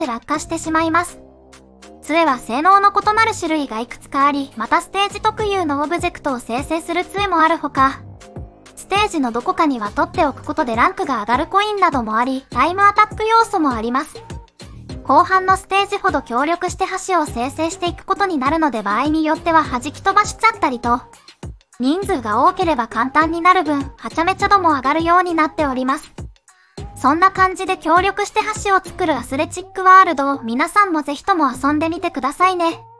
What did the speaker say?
って落下してしまいます。杖は性能の異なる種類がいくつかあり、またステージ特有のオブジェクトを生成する杖もあるほか、ステージのどこかには取っておくことでランクが上がるコインなどもあり、タイムアタック要素もあります。後半のステージほど協力して橋を生成していくことになるので、場合によっては弾き飛ばしちゃったりと、人数が多ければ簡単になる分、はちゃめちゃ度も上がるようになっております。そんな感じで協力して橋を作るアスレチックワールドを皆さんもぜひとも遊んでみてくださいね。